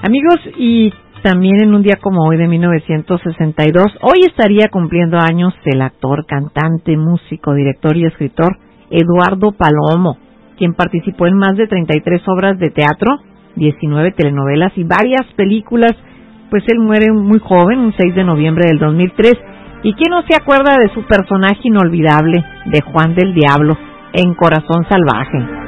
Amigos, y también en un día como hoy de 1962, hoy estaría cumpliendo años el actor, cantante, músico, director y escritor Eduardo Palomo, quien participó en más de 33 obras de teatro, 19 telenovelas y varias películas. Pues él muere muy joven, un 6 de noviembre del 2003. ¿Y quién no se acuerda de su personaje inolvidable de Juan del Diablo en Corazón Salvaje?